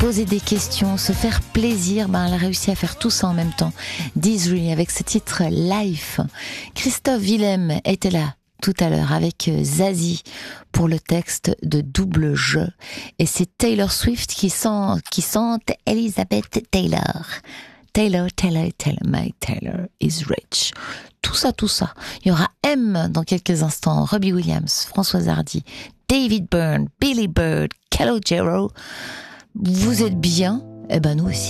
poser des questions, se faire plaisir, elle a réussi à faire tout ça en même temps. Dizri avec ce titre Life. Christophe Willem était là tout à l'heure avec Zazie pour le texte de Double Jeu. Et c'est Taylor Swift qui chante Elizabeth Taylor. Taylor, my Taylor is rich. Tout ça. Il y aura M dans quelques instants, Robbie Williams, Françoise Hardy, David Byrne, Billy Bird, Calogero. Vous êtes bien? Eh ben nous aussi.